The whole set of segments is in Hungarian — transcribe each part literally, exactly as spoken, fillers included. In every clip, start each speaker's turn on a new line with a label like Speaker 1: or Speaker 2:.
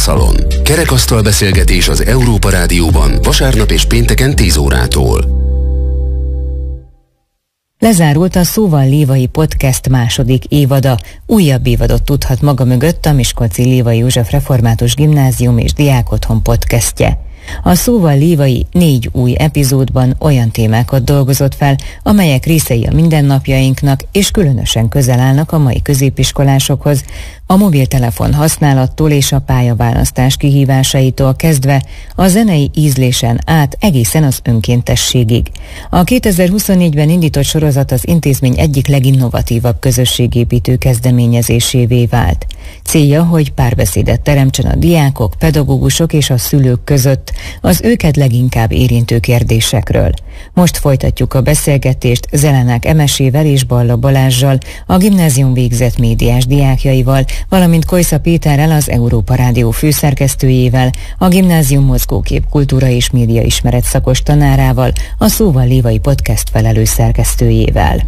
Speaker 1: Szalon. Kerekasztal beszélgetés az Európa Rádióban vasárnap és pénteken tíz órától.
Speaker 2: Lezárult a Szóval Lévai Podcast második évada. Újabb évadot tudhat maga mögött a Miskolci Lévai József Református Gimnázium és Diákotthon podcastje. A Szóval Lévai négy új epizódban olyan témákat dolgozott fel, amelyek részei a mindennapjainknak és különösen közel állnak a mai középiskolásokhoz, a mobiltelefon használattól és a pályaválasztás kihívásaitól kezdve a zenei ízlésen át egészen az önkéntességig. A kétezer-huszonnégyben indított sorozat az intézmény egyik leginnovatívabb közösségépítő kezdeményezésévé vált. Célja, hogy párbeszédet teremtsen a diákok, pedagógusok és a szülők között az őket leginkább érintő kérdésekről. Most folytatjuk a beszélgetést Zelenák Emesével és Balla Balázssal, a gimnázium végzett médiás diákjaival, valamint Kojsza Péterrel, az Európa Rádió főszerkesztőjével, a gimnázium mozgókép, kultúra és média ismeret szakos tanárával, a Szóval Lévai Podcast felelős szerkesztőjével.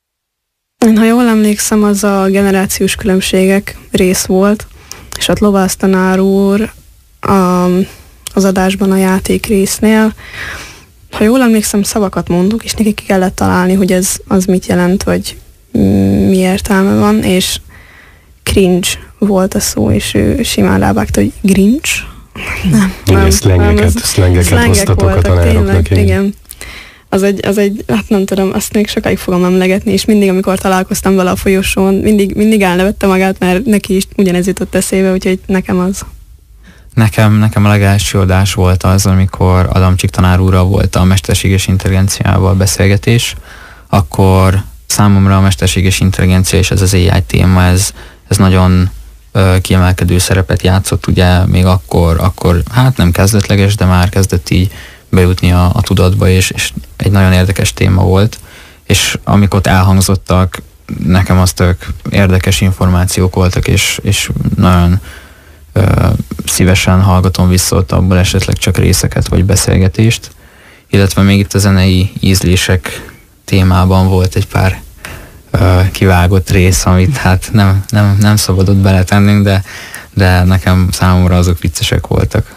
Speaker 3: Ha jól emlékszem, az a generációs különbségek rész volt, és ott Lovász tanár úr a, az adásban a játék résznél, ha jól emlékszem, szavakat mondunk, és neki ki kellett találni, hogy ez az mit jelent, vagy mi értelme van, és cringe volt a szó, és ő simán rávágta, hogy grinch. Nem,
Speaker 4: igen,
Speaker 3: nem,
Speaker 4: szlengeket,
Speaker 3: nem,
Speaker 4: szlengeket hoztatok a tanároknak.
Speaker 3: Tényleg, igen. Az egy, az egy, hát nem tudom, azt még sokáig fogom emlegetni, és mindig, amikor találkoztam vele a folyosón, mindig, mindig elnevette magát, mert neki is ugyanez jutott eszébe, úgyhogy nekem az.
Speaker 5: Nekem, nekem a legelső adás volt az, amikor Adamcsik tanár úrral volt a mesterséges intelligenciával beszélgetés, akkor számomra a mesterséges intelligencia és ez az á i téma, ez, ez nagyon ö, kiemelkedő szerepet játszott, ugye még akkor, akkor hát nem kezdetleges, de már kezdett így bejutni a, a tudatba, és, és egy nagyon érdekes téma volt, és amikor elhangzottak, nekem az tök érdekes információk voltak, és, és nagyon ö, szívesen hallgatom vissza ott abból esetleg csak részeket, vagy beszélgetést, illetve még itt a zenei ízlések témában volt egy pár ö, kivágott rész, amit hát nem, nem, nem szabadott beletennünk, de, de nekem számomra azok viccesek voltak.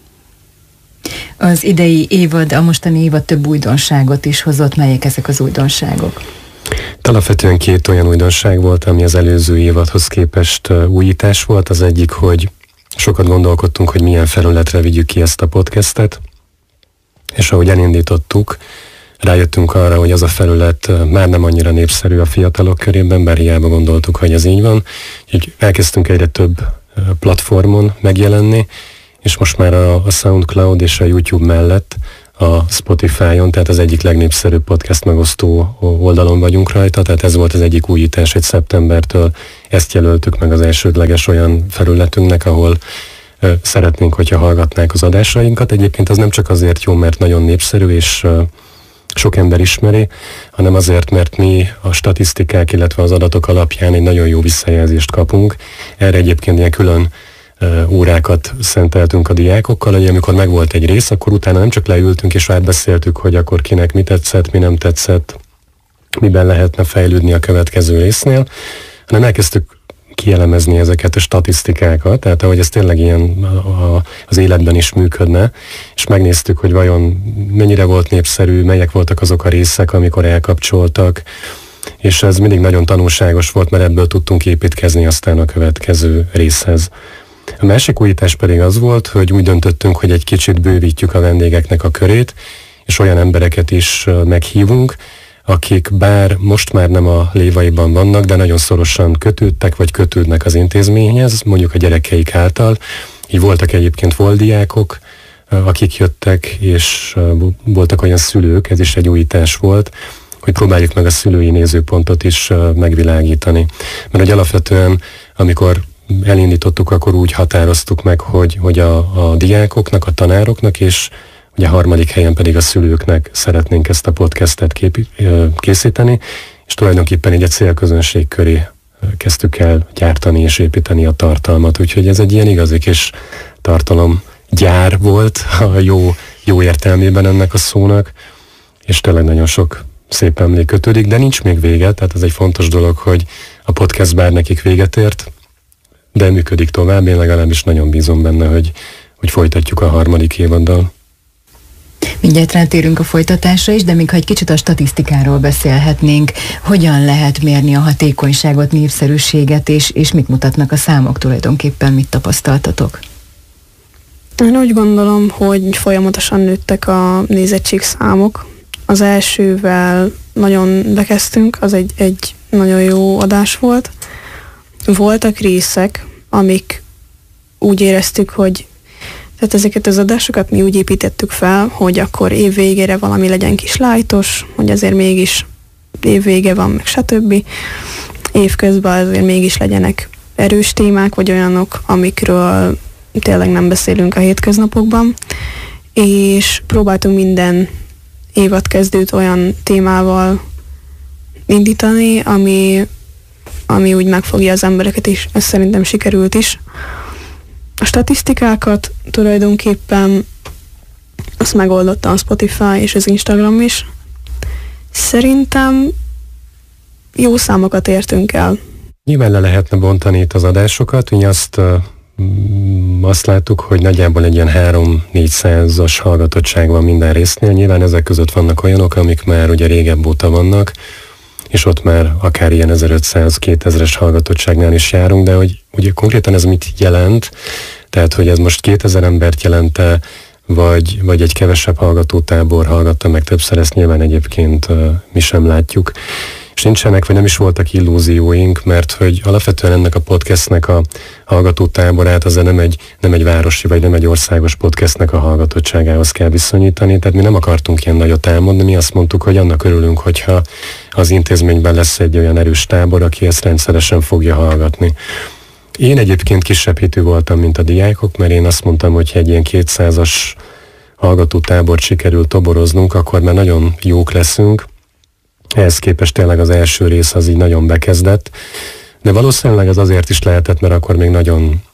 Speaker 2: Az idei évad, a mostani évad több újdonságot is hozott. Melyek ezek az újdonságok?
Speaker 4: Alapvetően két olyan újdonság volt, ami az előző évadhoz képest újítás volt. Az egyik, hogy sokat gondolkodtunk, hogy milyen felületre vigyük ki ezt a podcastet, és ahogy elindítottuk, rájöttünk arra, hogy az a felület már nem annyira népszerű a fiatalok körében, bár hiába gondoltuk, hogy ez így van. Úgyhogy elkezdtünk egyre több platformon megjelenni, és most már a, a SoundCloud és a YouTube mellett a Spotify-on, tehát az egyik legnépszerűbb podcast megosztó oldalon vagyunk rajta, tehát ez volt az egyik újítás, hogy szeptembertől ezt jelöltük meg az elsődleges olyan felületünknek, ahol ö, szeretnénk, hogyha hallgatnák az adásainkat. Egyébként az nem csak azért jó, mert nagyon népszerű és ö, sok ember ismeri, hanem azért, mert mi a statisztikák, illetve az adatok alapján egy nagyon jó visszajelzést kapunk. Erre egyébként ilyen külön órákat szenteltünk a diákokkal, hogy amikor megvolt egy rész, akkor utána nem csak leültünk és átbeszéltük, hogy akkor kinek mi tetszett, mi nem tetszett, miben lehetne fejlődni a következő résznél, hanem elkezdtük kielemezni ezeket a statisztikákat, tehát ahogy ez tényleg ilyen a, a, az életben is működne, és megnéztük, hogy vajon mennyire volt népszerű, melyek voltak azok a részek, amikor elkapcsoltak, és ez mindig nagyon tanulságos volt, mert ebből tudtunk építkezni aztán a következő részhez. A másik újítás pedig az volt, hogy úgy döntöttünk, hogy egy kicsit bővítjük a vendégeknek a körét, és olyan embereket is meghívunk, akik bár most már nem a Lévaiban vannak, de nagyon szorosan kötődtek, vagy kötődnek az intézményhez, mondjuk a gyerekeik által. Így voltak egyébként volt diákok, akik jöttek, és voltak olyan szülők, ez is egy újítás volt, hogy próbáljuk meg a szülői nézőpontot is megvilágítani. Mert hogy alapvetően, amikor elindítottuk, akkor úgy határoztuk meg, hogy, hogy a, a diákoknak, a tanároknak, és ugye a harmadik helyen pedig a szülőknek szeretnénk ezt a podcastet képi, készíteni, és tulajdonképpen így egy célközönség köré kezdtük el gyártani és építeni a tartalmat, úgyhogy ez egy ilyen igazi kis tartalomgyár volt a jó, jó értelmében ennek a szónak, és tényleg nagyon sok szép emlék kötődik, de nincs még vége, tehát ez egy fontos dolog, hogy a podcast bár nekik véget ért, de működik tovább, én legalábbis nagyon bízom benne, hogy, hogy folytatjuk a harmadik évaddal.
Speaker 2: Mindjárt rátérünk a folytatásra is, de még ha egy kicsit a statisztikáról beszélhetnénk, hogyan lehet mérni a hatékonyságot, népszerűséget, és, és mit mutatnak a számok tulajdonképpen, mit tapasztaltatok?
Speaker 3: Én úgy gondolom, hogy folyamatosan nőttek a nézettségszámok. Az elsővel nagyon bekezdtünk, az egy, egy nagyon jó adás volt. Voltak részek, amik úgy éreztük, hogy tehát ezeket az adásokat mi úgy építettük fel, hogy akkor év végére valami legyen kis lájtos, hogy azért mégis év vége van, meg stb. Évközben azért mégis legyenek erős témák, vagy olyanok, amikről tényleg nem beszélünk a hétköznapokban, és próbáltunk minden évadkezdőt olyan témával indítani, ami, ami úgy megfogja az embereket, és ez szerintem sikerült is. A statisztikákat tulajdonképpen azt megoldotta a Spotify és az Instagram is. Szerintem jó számokat értünk el.
Speaker 4: Nyilván le lehetne bontani itt az adásokat, mi azt, azt láttuk, hogy nagyjából egy ilyen három-négyszázas hallgatottság van minden résznél. Nyilván ezek között vannak olyanok, amik már ugye régebb óta vannak, és ott már akár ilyen ezerötszáz-kétezres hallgatottságnál is járunk, de hogy ugye konkrétan ez mit jelent, tehát hogy ez most kétezer embert jelente, vagy, vagy egy kevesebb hallgatótábor hallgatta meg többször, ezt nyilván egyébként uh, mi sem látjuk. És nincsenek, vagy nem is voltak illúzióink, mert hogy alapvetően ennek a podcastnek a hallgatótáborát azért nem egy, nem egy városi, vagy nem egy országos podcastnek a hallgatottságához kell viszonyítani, tehát mi nem akartunk ilyen nagyot álmodni, mi azt mondtuk, hogy annak örülünk, hogyha az intézményben lesz egy olyan erős tábor, aki ezt rendszeresen fogja hallgatni. Én egyébként kisebb hitű voltam, mint a diákok, mert én azt mondtam, hogy egy ilyen kétszázas hallgatótábort sikerül toboroznunk, akkor már nagyon jók leszünk. Ehhez képest tényleg az első rész az így nagyon bekezdett, de valószínűleg ez azért is lehetett, mert akkor még nagyon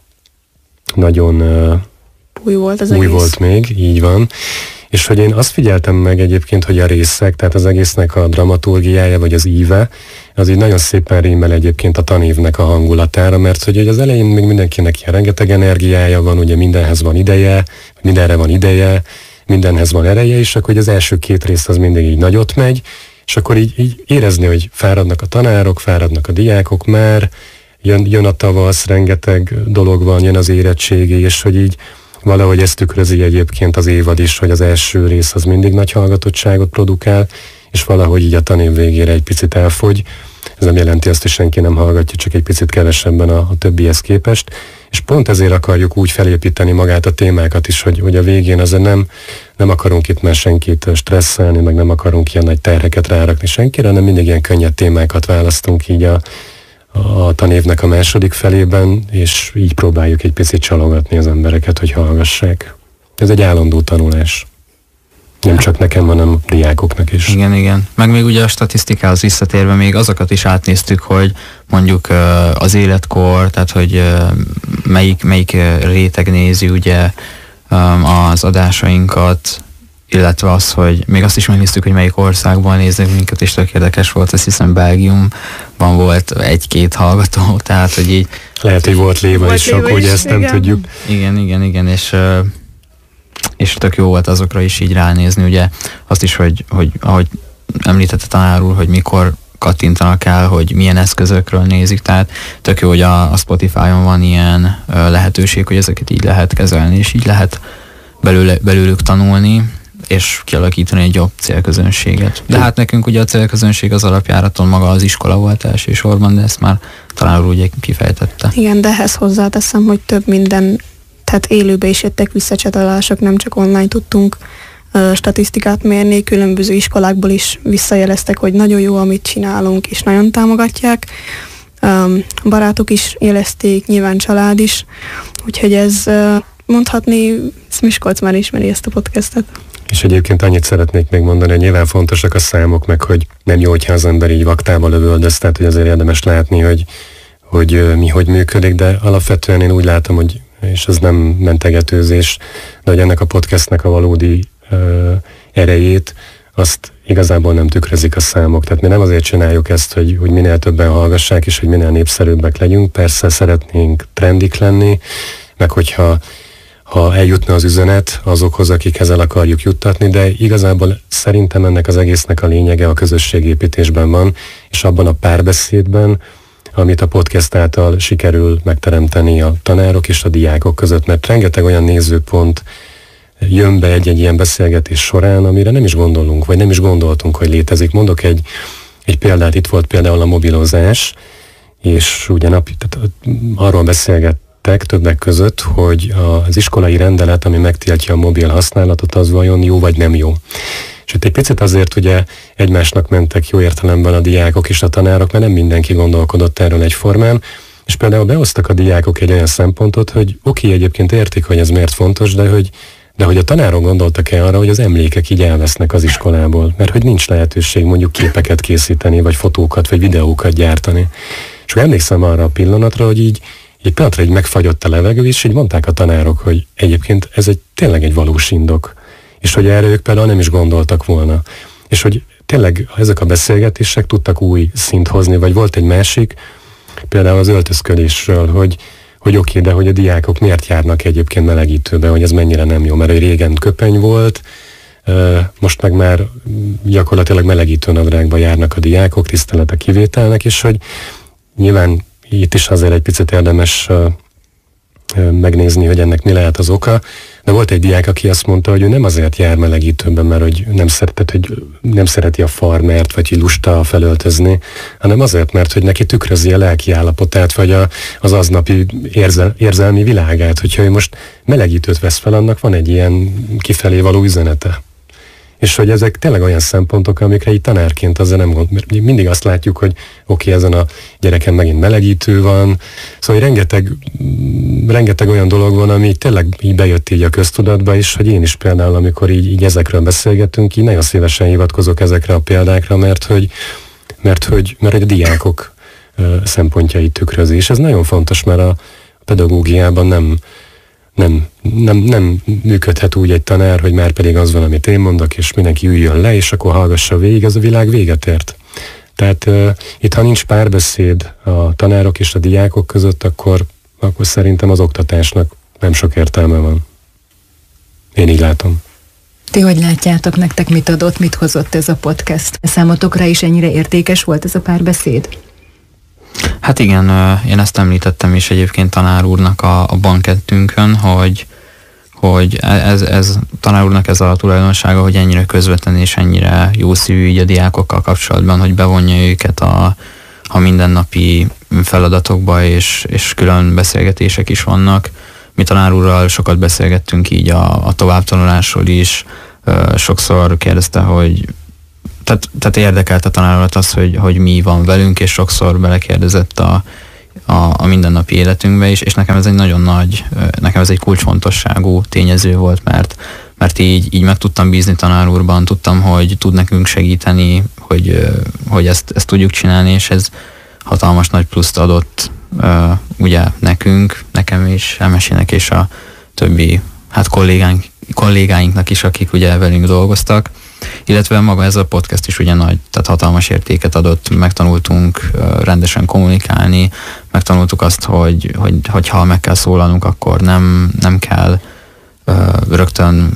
Speaker 4: nagyon uh,
Speaker 3: új volt az
Speaker 4: új
Speaker 3: egész.
Speaker 4: volt még, így van. És hogy én azt figyeltem meg egyébként, hogy a részek, tehát az egésznek a dramaturgiája, vagy az íve, az így nagyon szépen rímel egyébként a tanévnek a hangulatára, mert hogy az elején még mindenkinek ilyen rengeteg energiája van, ugye mindenhez van ideje, mindenre van ideje, mindenhez van ereje, és akkor az első két rész az mindig így nagyot megy, és akkor így, így érezni, hogy fáradnak a tanárok, fáradnak a diákok már, jön, jön a tavasz, rengeteg dolog van, jön az érettségi, és hogy így valahogy ezt tükrözi egyébként az évad is, hogy az első rész az mindig nagy hallgatottságot produkál, és valahogy így a tanév végére egy picit elfogy. Ez nem jelenti azt, hogy senki nem hallgatja, csak egy picit kevesebben a, a többihez képest. És pont ezért akarjuk úgy felépíteni magát a témákat is, hogy, hogy a végén azért nem, nem akarunk itt már senkit stresszelni, meg nem akarunk ilyen nagy terheket rárakni senkire, hanem mindig ilyen könnyed témákat választunk így a, a tanévnek a második felében, és így próbáljuk egy picit csalogatni az embereket, hogy hallgassák. Ez egy állandó tanulás. Nem csak nekem, hanem a diákoknak is.
Speaker 5: Igen, igen. Meg még ugye a statisztikához visszatérve még azokat is átnéztük, hogy mondjuk az életkor, tehát hogy melyik, melyik réteg nézi ugye az adásainkat, illetve az, hogy még azt is megnéztük, hogy melyik országban néznek minket, és tök érdekes volt, azt hiszem Belgiumban volt egy-két hallgató, tehát hogy így...
Speaker 4: Lehet, hogy volt léva is sok, ugye ezt nem tudjuk.
Speaker 5: Igen, igen, igen, és... és tök jó volt azokra is így ránézni, ugye azt is, hogy, hogy ahogy említette tanár úr, hogy mikor kattintanak el, hogy milyen eszközökről nézik, tehát tök jó, hogy a, a Spotify-on van ilyen ö, lehetőség, hogy ezeket így lehet kezelni, és így lehet belőle, belőlük tanulni, és kialakítani egy jobb célközönséget. De hát nekünk ugye a célközönség az alapjáraton maga az iskola volt elsősorban, de ezt már tanár úr ugye kifejtette.
Speaker 3: Igen, de ehhez hozzáteszem, hogy több minden, tehát élőbe is jöttek visszacsatolások, nem csak online tudtunk uh, statisztikát mérni, különböző iskolákból is visszajeleztek, hogy nagyon jó, amit csinálunk, és nagyon támogatják. Um, barátok is jelezték, nyilván család is, úgyhogy ez uh, mondhatni, Miskolc már ismeri ezt a podcastet.
Speaker 4: És egyébként annyit szeretnék még mondani, hogy nyilván fontosak a számok, meg hogy nem jó, hogyha az ember így vaktába lövöldöz, tehát hogy azért érdemes látni, hogy, hogy mi hogy működik, de alapvetően én úgy látom, hogy és ez nem mentegetőzés, de hogy ennek a podcastnek a valódi uh, erejét azt igazából nem tükrözik a számok. Tehát mi nem azért csináljuk ezt, hogy, hogy minél többen hallgassák, és hogy minél népszerűbbek legyünk. Persze szeretnénk trendik lenni, meg hogyha ha eljutna az üzenet azokhoz, akikhez el akarjuk juttatni, de igazából szerintem ennek az egésznek a lényege a közösségépítésben van, és abban a párbeszédben, amit a podcast által sikerül megteremteni a tanárok és a diákok között, mert rengeteg olyan nézőpont jön be egy-egy ilyen beszélgetés során, amire nem is gondolunk, vagy nem is gondoltunk, hogy létezik. Mondok egy, egy példát, itt volt például a mobilozás, és ugye napi, tehát arról beszélgettek többek között, hogy az iskolai rendelet, ami megtiltja a mobil használatot, az vajon jó vagy nem jó. És itt egy picit azért ugye egymásnak mentek jó értelemben a diákok és a tanárok, mert nem mindenki gondolkodott erről egyformán, és például behoztak a diákok egy olyan szempontot, hogy oké, egyébként értik, hogy ez miért fontos, de hogy, de hogy a tanárok gondoltak-e arra, hogy az emlékek így elvesznek az iskolából, mert hogy nincs lehetőség mondjuk képeket készíteni, vagy fotókat, vagy videókat gyártani. És akkor emlékszem arra a pillanatra, hogy így egy pillanatra így megfagyott a levegő, és így mondták a tanárok, hogy egyébként ez egy tényleg egy valós indok. És hogy erre ők például nem is gondoltak volna. És hogy tényleg ezek a beszélgetések tudtak új szint hozni, vagy volt egy másik, például az öltözködésről, hogy, hogy oké, de hogy a diákok miért járnak egyébként melegítőbe, hogy ez mennyire nem jó, mert régen köpeny volt, most meg már gyakorlatilag melegítőnadrágba járnak a diákok, tisztelet a kivételnek, és hogy nyilván itt is azért egy picit érdemes megnézni, hogy ennek mi lehet az oka. De volt egy diák, aki azt mondta, hogy ő nem azért jár melegítőben, mert hogy nem, szeret, hogy nem szereti a farmert, vagy hogy lusta felöltözni, hanem azért, mert hogy neki tükrözi a lelki állapotát, vagy a, az aznapi érzel, érzelmi világát. Hogyha ő most melegítőt vesz fel, annak van egy ilyen kifelé való üzenete. És hogy ezek tényleg olyan szempontok, amikre így tanárként azért nem gond, mert mindig azt látjuk, hogy oké, ezen a gyereken megint melegítő van, szóval rengeteg, rengeteg olyan dolog van, ami tényleg így bejött így a köztudatba is, hogy én is például, amikor így, így ezekről beszélgetünk, így nagyon szívesen hivatkozok ezekre a példákra, mert hogy, mert hogy, mert hogy a diákok szempontjait tükrözi, és ez nagyon fontos, mert a pedagógiában nem Nem, nem, nem működhet úgy egy tanár, hogy már pedig az van, amit én mondok, és mindenki üljön le, és akkor hallgassa végig, ez a világ véget ért. Tehát uh, itt, ha nincs párbeszéd a tanárok és a diákok között, akkor, akkor szerintem az oktatásnak nem sok értelme van. Én így látom.
Speaker 2: Ti hogy látjátok, nektek mit adott, mit hozott ez a podcast? Számotokra is ennyire értékes volt ez a párbeszéd?
Speaker 5: Hát igen, én ezt említettem is egyébként tanár úrnak a, a bankettünkön, hogy, hogy ez, ez tanár úrnak ez a tulajdonsága, hogy ennyire közvetlen és ennyire jó szívű így a diákokkal kapcsolatban, hogy bevonja őket a, a mindennapi feladatokba, és, és külön beszélgetések is vannak. Mi tanár úrral sokat beszélgettünk így a, a továbbtanulásról is, sokszor kérdezte, hogy Tehát, tehát érdekelt a tanáromat az, hogy, hogy mi van velünk, és sokszor belekérdezett a, a, a mindennapi életünkbe is, és nekem ez egy nagyon nagy, nekem ez egy kulcsfontosságú tényező volt, mert, mert így, így meg tudtam bízni tanár úrban, tudtam, hogy tud nekünk segíteni, hogy, hogy ezt, ezt tudjuk csinálni, és ez hatalmas nagy pluszt adott ugye nekünk, nekem is, Emesének és a többi hát kollégánk, kollégáinknak is, akik ugye velünk dolgoztak. Illetve maga ez a podcast is ugye nagy, tehát hatalmas értéket adott, megtanultunk uh, rendesen kommunikálni, megtanultuk azt, hogy, hogy hogyha meg kell szólalnunk, akkor nem, nem kell uh, rögtön...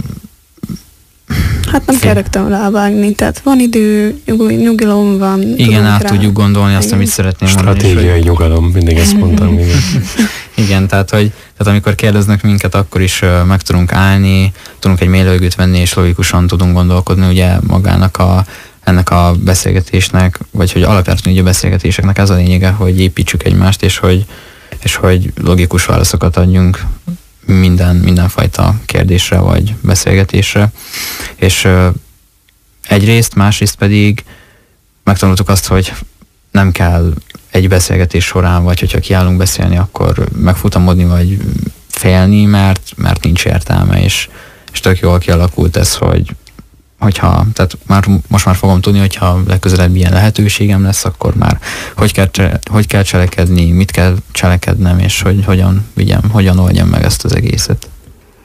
Speaker 3: Hát nem fél... kell rögtön rávágni, tehát van idő, nyugalom van.
Speaker 5: Igen, át rá. Tudjuk gondolni azt, igen. Amit szeretném mondani.
Speaker 4: Stratégiai hogy... nyugalom, mindig ezt mondtam. Igen.
Speaker 5: Igen, tehát, hogy, tehát amikor kérdeznek minket, akkor is uh, meg tudunk állni, tudunk egy mélylőgőt venni, és logikusan tudunk gondolkodni, ugye magának a, ennek a beszélgetésnek, vagy hogy alapvetően ugye a beszélgetéseknek ez a lényege, hogy építsük egymást, és hogy, és hogy logikus válaszokat adjunk minden, mindenfajta kérdésre, vagy beszélgetésre. És uh, egyrészt, másrészt pedig megtanultuk azt, hogy nem kell egy beszélgetés során, vagy hogyha kiállunk beszélni, akkor megfutamodni, vagy félni, mert, mert nincs értelme, és, és tök jól kialakult ez, hogy hogyha, tehát már, most már fogom tudni, hogyha legközelebb ilyen lehetőségem lesz, akkor már hogy kell, hogy kell cselekedni, mit kell cselekednem, és hogy hogyan vigyem, hogyan oldjam meg ezt az egészet.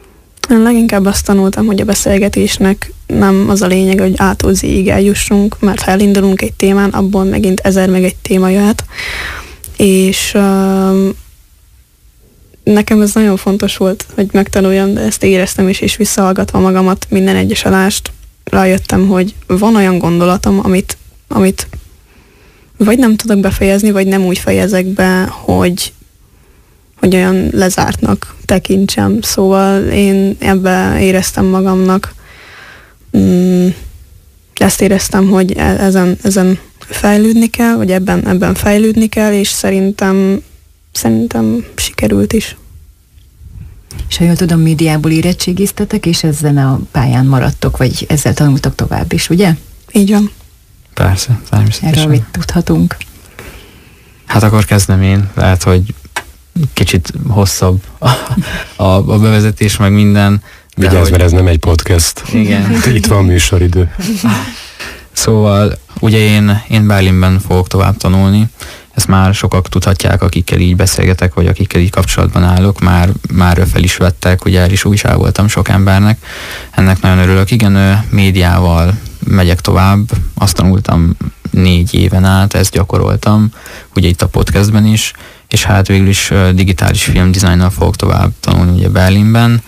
Speaker 3: Én leginkább azt tanultam, hogy a beszélgetésnek nem az a lényeg, hogy A-tól Z-ig eljussunk, mert ha elindulunk egy témán, abból megint ezer meg egy téma jöhet. És uh, nekem ez nagyon fontos volt, hogy megtanuljam, de ezt éreztem is, és visszahallgatva magamat minden egyes adást, rájöttem, hogy van olyan gondolatom, amit, amit vagy nem tudok befejezni, vagy nem úgy fejezek be, hogy, hogy olyan lezártnak tekintsem. Szóval én ebbe éreztem magamnak, mm, ezt éreztem, hogy ezen, ezen fejlődni kell, vagy ebben, ebben fejlődni kell, és szerintem, szerintem sikerült is.
Speaker 2: És ha jól tudom, médiából érettségiztetek, és ezen a pályán maradtok, vagy ezzel tanultok tovább is, ugye?
Speaker 3: Így van.
Speaker 5: Persze, természetesen.
Speaker 2: Erről mit tudhatunk?
Speaker 5: Hát akkor kezdem én. Lehet, hogy kicsit hosszabb a, a, a bevezetés, meg minden.
Speaker 4: Vigyázz, hogy... mert ez nem egy podcast.
Speaker 5: Igen.
Speaker 4: Itt van műsoridő.
Speaker 5: Szóval ugye én, én Berlinben fogok tovább tanulni. Ezt már sokak tudhatják, akikkel így beszélgetek, vagy akikkel így kapcsolatban állok. Már, már fel is vettek, ugye el is újságoltam sok embernek. Ennek nagyon örülök. Igen, médiával megyek tovább. Azt tanultam négy éven át, ezt gyakoroltam, ugye itt a podcastben is, és hát végül is digitális filmdizájnnal fogok tovább tanulni ugye Berlinben.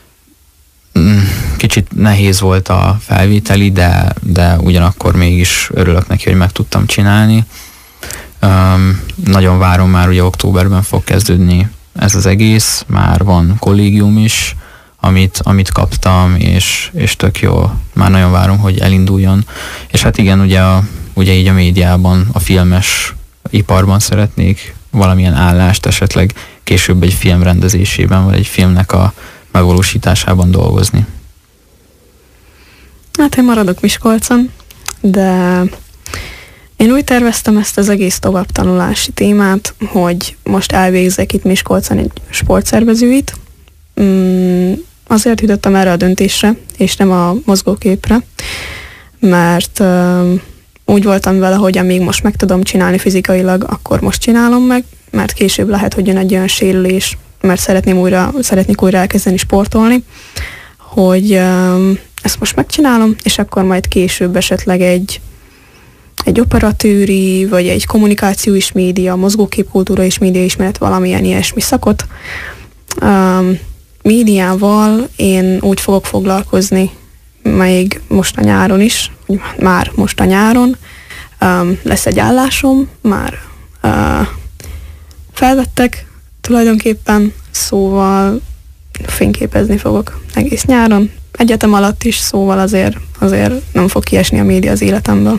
Speaker 5: Kicsit nehéz volt a felvételi, de, de ugyanakkor mégis örülök neki, hogy meg tudtam csinálni. Um, nagyon várom, már ugye októberben fog kezdődni ez az egész, már van kollégium is, amit, amit kaptam, és, és tök jó, már nagyon várom, hogy elinduljon. És hát igen, ugye, a, ugye így a médiában, a filmes iparban szeretnék valamilyen állást, esetleg később egy film rendezésében, vagy egy filmnek a megvalósításában dolgozni.
Speaker 3: Hát én maradok Miskolcon, de én úgy terveztem ezt az egész továbbtanulási témát, hogy most elvégzek itt Miskolcon egy sportszervezőit. Mm, azért jutottam erre a döntésre, és nem a mozgóképre, mert uh, úgy voltam vele, hogy amíg most meg tudom csinálni fizikailag, akkor most csinálom meg, mert később lehet, hogy jön egy olyan sérülés, mert szeretném újra, szeretnék újra elkezdeni sportolni, hogy um, ezt most megcsinálom, és akkor majd később esetleg egy, egy operatőri, vagy egy kommunikáció és média, mozgóképkultúra és média ismeret, valamilyen ilyesmi szakot. Um, médiával én úgy fogok foglalkozni, még most a nyáron is, már most a nyáron, um, lesz egy állásom, már uh, felvettek tulajdonképpen, szóval fényképezni fogok egész nyáron, egyetem alatt is, szóval azért, azért nem fog kiesni a média az életemből.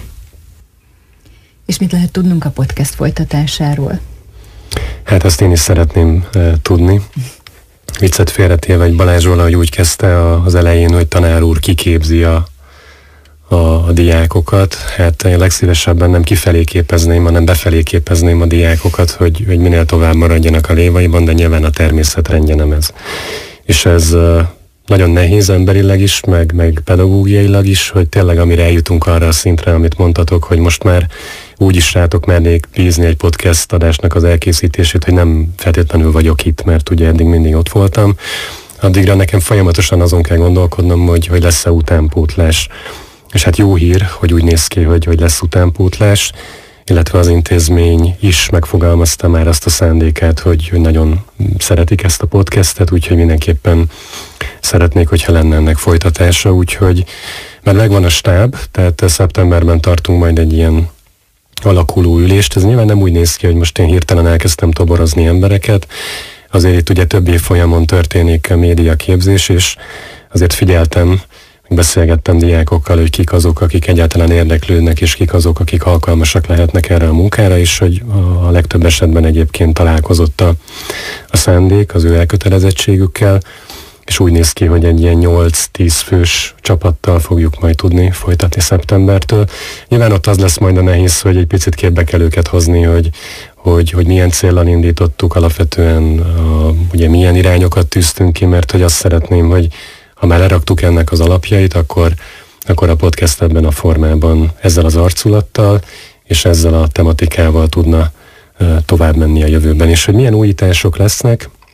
Speaker 2: És mit lehet tudnunk a podcast folytatásáról?
Speaker 4: Hát ezt én is szeretném e, tudni. Viccet félretéve, egy Balázs valahogy úgy kezdte az elején, hogy tanár úr kiképzi a, a, a diákokat. Hát én legszívesebben nem kifelé képezném, hanem befelé képezném a diákokat, hogy, hogy minél tovább maradjanak a lévaiban, de nyilván a természetrendje nem ez. És ez nagyon nehéz emberileg is, meg, meg pedagógiailag is, hogy tényleg amire eljutunk arra a szintre, amit mondtatok, hogy most már úgy is rátok mernék bízni egy podcast adásnak az elkészítését, hogy nem feltétlenül vagyok itt, mert ugye eddig mindig ott voltam. Addigra nekem folyamatosan azon kell gondolkodnom, hogy, hogy lesz-e utánpótlás. És hát jó hír, hogy úgy néz ki, hogy, hogy lesz utánpótlás, illetve az intézmény is megfogalmazta már azt a szándékát, hogy, hogy nagyon szeretik ezt a podcastet, úgyhogy mindenképpen szeretnék, hogyha lenne ennek folytatása, úgyhogy már megvan a stáb, tehát szeptemberben tartunk majd egy ilyen alakuló ülést. Ez nyilván nem úgy néz ki, hogy most én hirtelen elkezdtem toborozni embereket, azért itt ugye több év folyamon történik a médiaképzés, és azért figyeltem, beszélgettem diákokkal, hogy kik azok, akik egyáltalán érdeklődnek, és kik azok, akik alkalmasak lehetnek erre a munkára, és hogy a legtöbb esetben egyébként találkozott a, a szándék az ő elkötelezettségükkel, és úgy néz ki, hogy egy ilyen nyolc-tíz fős csapattal fogjuk majd tudni folytatni szeptembertől. Nyilván ott az lesz majd a nehéz, hogy egy picit képbe kell őket hozni, hogy, hogy, hogy milyen céllal indítottuk alapvetően, a, ugye milyen irányokat tűztünk ki, mert hogy azt szeretném, hogy ha már leraktuk ennek az alapjait, akkor, akkor a podcast ebben a formában ezzel az arculattal és ezzel a tematikával tudna uh, tovább menni a jövőben. És hogy milyen újítások lesznek,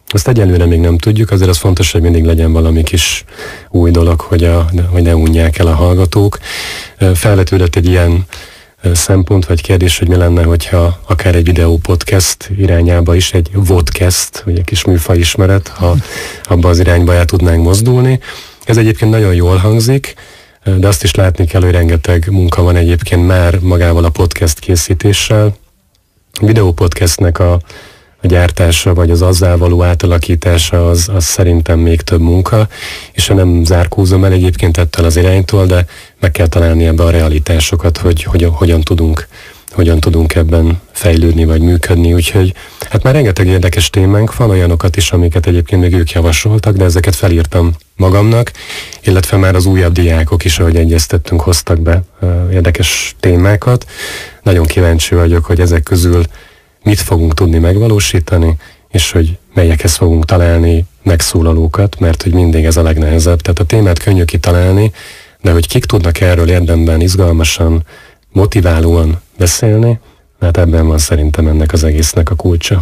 Speaker 4: Azt egyelőre még nem tudjuk, azért az fontos, hogy mindig legyen valami kis új dolog, hogy, a, hogy ne unják el a hallgatók. Felvetődött egy ilyen szempont vagy kérdés, hogy mi lenne, hogyha akár egy videó podcast irányába is, egy vodcast, vagy egy kis műfaj ismeret, ha abba az irányba el tudnánk mozdulni. Ez egyébként nagyon jól hangzik, de azt is látni kell, hogy rengeteg munka van egyébként már magával a podcast készítéssel. A videópodcastnek a, a gyártása, vagy az azzal való átalakítása az, az szerintem még több munka, és nem zárkózom el egyébként ettől az iránytól, de meg kell találni ebbe a realitásokat, hogy, hogy hogyan tudunk hogyan tudunk ebben fejlődni vagy működni, úgyhogy hát már rengeteg érdekes témánk van, olyanokat is, amiket egyébként még ők javasoltak, de ezeket felírtam magamnak, illetve már az újabb diákok is, ahogy egyeztettünk, hoztak be uh, érdekes témákat. Nagyon kíváncsi vagyok, hogy ezek közül mit fogunk tudni megvalósítani, és hogy melyekhez fogunk találni megszólalókat, mert hogy mindig ez a legnehezebb. Tehát a témát könnyű kitalálni, de hogy kik tudnak erről érdemben, izgalmasan, motiválóan beszélni, hát ebben van szerintem ennek az egésznek a kulcsa.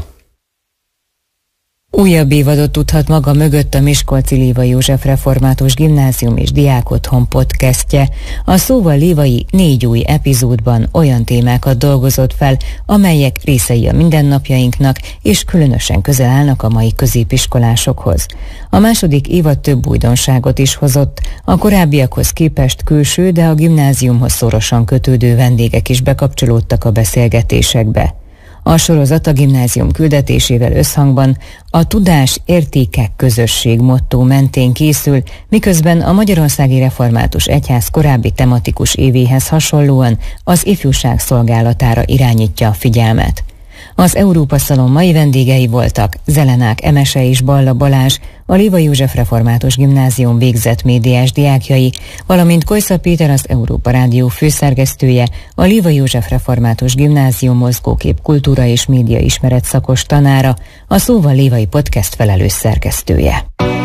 Speaker 2: Újabb évadot tudhat maga mögött a Miskolci Lévai József Református Gimnázium és Diákotthon podcastje. A Szóval Lévai négy új epizódban olyan témákat dolgozott fel, amelyek részei a mindennapjainknak, és különösen közel állnak a mai középiskolásokhoz. A második évad több újdonságot is hozott, a korábbiakhoz képest külső, de a gimnáziumhoz szorosan kötődő vendégek is bekapcsolódtak a beszélgetésekbe. A sorozat a gimnázium küldetésével összhangban a tudás, értékek, közösség motto mentén készül, miközben a Magyarországi Református Egyház korábbi tematikus évéhez hasonlóan az ifjúság szolgálatára irányítja a figyelmet. Az Európa Szalon mai vendégei voltak Zelenák Emese és Balla Balázs, a Lévai József Református Gimnázium végzett médiás diákjai, valamint Kojsza Péter, az Európa Rádió főszerkesztője, a Lévai József Református Gimnázium mozgókép kultúra és média ismeret szakos tanára, a Szóval Lévai podcast felelős szerkesztője.